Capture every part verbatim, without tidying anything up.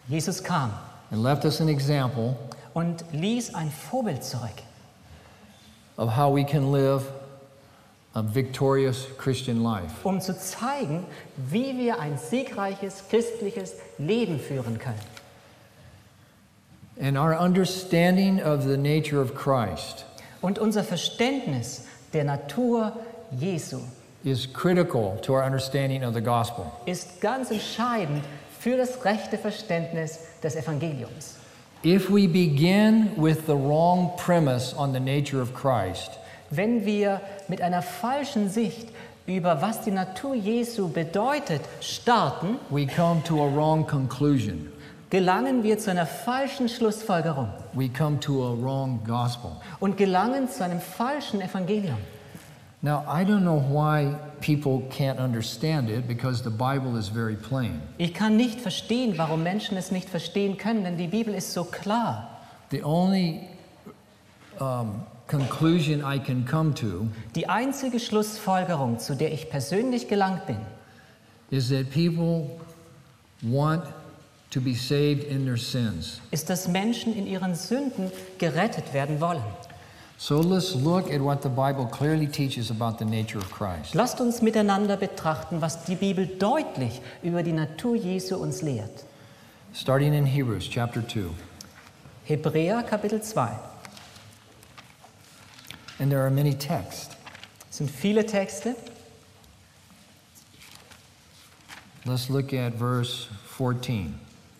Jesus kam and left us an example und ließ ein Vorbild zurück, of how we can live a victorious Christian life. um zu zeigen, wie wir ein siegreiches christliches Leben führen können. And our understanding of the nature of Christ Und unser Verständnis der Natur Jesu is critical to our understanding of the gospel. ist ganz entscheidend für das rechte Verständnis des Evangeliums. If we begin with the wrong premise on the nature of Christ, Wenn wir mit einer falschen Sicht über was die Natur Jesu bedeutet starten, we come to a wrong conclusion. gelangen wir zu einer falschen Schlussfolgerung We come to a wrong gospel. und gelangen zu einem falschen Evangelium. Now, I don't know why people can't understand it, because the Bible is very plain. Ich kann nicht verstehen, warum Menschen es nicht verstehen können, denn die Bibel ist so klar. The only um, conclusion I can come to Die einzige Schlussfolgerung, zu der ich persönlich gelangt bin, is that people want to be saved in their sins. ist, dass Menschen in ihren Sünden gerettet werden wollen. So let's look at what the Bible clearly teaches about the nature of Christ. Lasst uns miteinander betrachten, was die Bibel deutlich über die Natur Jesu uns lehrt. Starting in Hebrews chapter two. Hebräer Kapitel zwei. And there are many texts. Es sind viele Texte. Let's look at verse fourteen.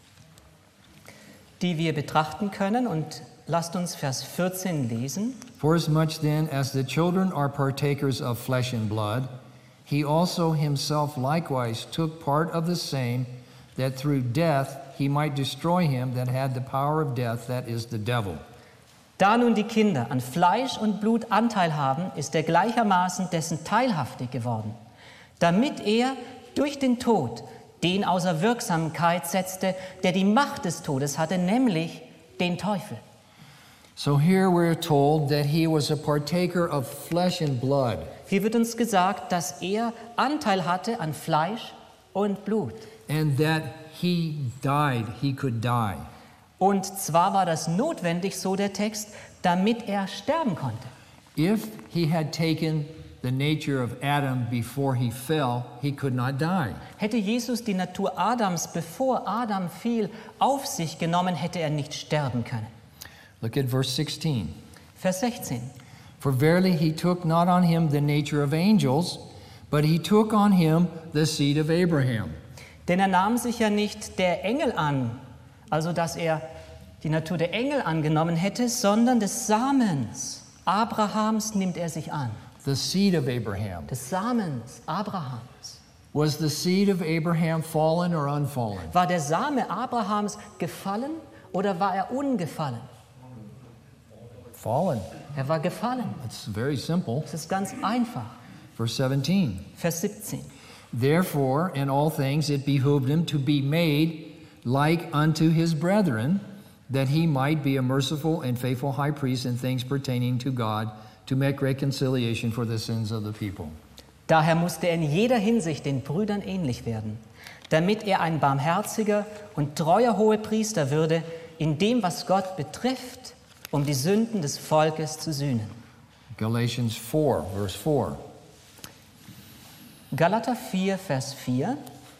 Die wir betrachten können, und lasst uns Vers vierzehn lesen. Forasmuch then as the children are partakers of flesh and blood, he also himself likewise took part of the same, that through death he might destroy him that had the power of death, that is the devil. Da nun die Kinder an Fleisch und Blut Anteil haben, ist er gleichermaßen dessen teilhaftig geworden, damit er durch den Tod den außer Wirksamkeit setzte, der die Macht des Todes hatte, nämlich den Teufel. So here we're told that he was a partaker of flesh and blood. Hier wird uns gesagt, dass er Anteil hatte an Fleisch und Blut. And that he died, he could die. Und zwar war das notwendig, so der Text, damit er sterben konnte. If he had taken the nature of Adam before he fell, he could not die. Hätte Jesus die Natur Adams, bevor Adam fiel, auf sich genommen, hätte er nicht sterben können. Look at verse sixteen. Vers sechzehn. For verily he took not on him the nature of angels, but he took on him the seed of Abraham. Denn er nahm sich ja nicht der Engel an, also dass er die Natur der Engel angenommen hätte, sondern des Samens Abrahams nimmt er sich an. The seed of Abraham. Des Samens Abrahams. Was the seed of Abraham fallen or unfallen? War der Same Abrahams gefallen oder war er ungefallen? Fallen. Er war gefallen. It's very simple. Das ist ganz einfach. Verse seventeen. Vers siebzehn. Therefore, in all things it behooved him to be made like unto his brethren, that he might be a merciful and faithful high priest in things pertaining to God, to make reconciliation for the sins of the people. Daher musste er in jeder Hinsicht den Brüdern ähnlich werden, damit er ein barmherziger und treuer Hohepriester würde, in dem, was Gott betrifft, um die Sünden des Volkes zu sühnen. Galatians four, verse four. Galater vier, Vers vier.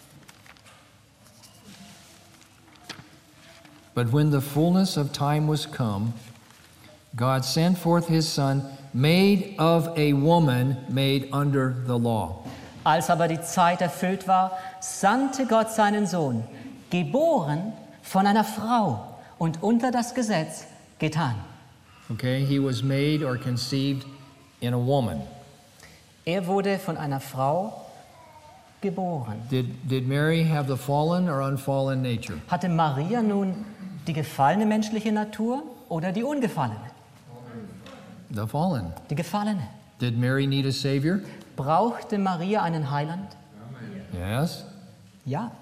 But when the fullness of time was come, God sent forth his Son, made of a woman, made under the law. Als aber die Zeit erfüllt war, sandte Gott seinen Sohn, geboren von einer Frau und unter das Gesetz getan. Okay, he was made or conceived in a woman. Er wurde von einer Frau geboren. Did, did Mary have the fallen or unfallen nature? Hatte Maria nun die gefallene menschliche Natur oder die ungefallene? The fallen. Die gefallene. Did Mary need a Savior? Brauchte Maria einen Heiland? Yes. Ja.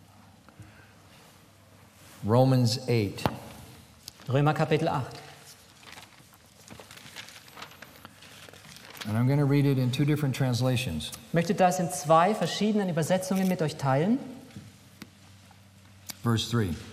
Romans eight. Römer Kapitel acht. And I'm going to read it in two different translations. Ich möchte das in zwei verschiedenen Übersetzungen mit euch teilen. Verse three.